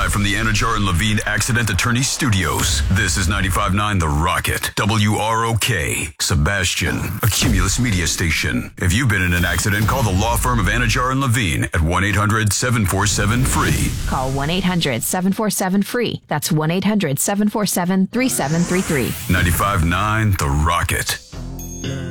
Live from the Anajar and Levine Accident Attorney Studios. This is 95.9 The Rocket. WROK. Sebastian. A Cumulus media station. If you've been in an accident, call the law firm of Anajar and Levine at 1-800-747-FREE. Call 1-800-747-FREE. That's 1-800-747-3733. 95.9 The Rocket.